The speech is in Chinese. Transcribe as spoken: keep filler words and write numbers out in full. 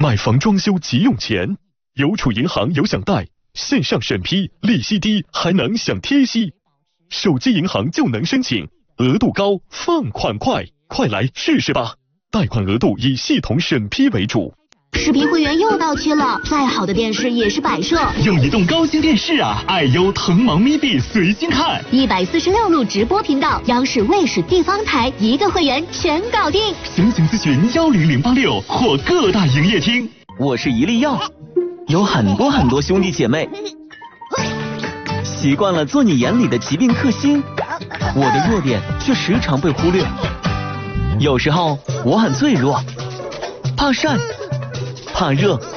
买房装修急用钱，邮储银行有享贷，线上审批，利息低，还能享贴息。手机银行就能申请，额度高，放款快，快来试试吧！贷款额度以系统审批为主。 视频会员又到期了，再好的电视也是摆设。 用移动高清电视啊，爱优腾芒咪币随心看， 一百四十六路直播频道，央视、卫视、地方台一个会员全搞定。 详情咨询幺零零八六或各大营业厅。 我是一粒药，有很多很多兄弟姐妹，习惯了做你眼里的疾病克星，我的弱点却时常被忽略。有时候我很脆弱，怕晒，怕热，